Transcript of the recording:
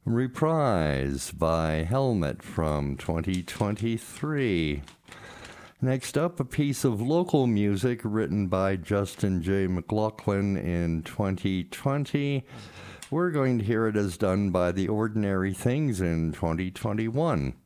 Reprise by Helmet from 2023. Next up, a piece of local music written by Justin J. McLaughlin in 2020. We're going to hear it as done by The Ordinary Things in 2021.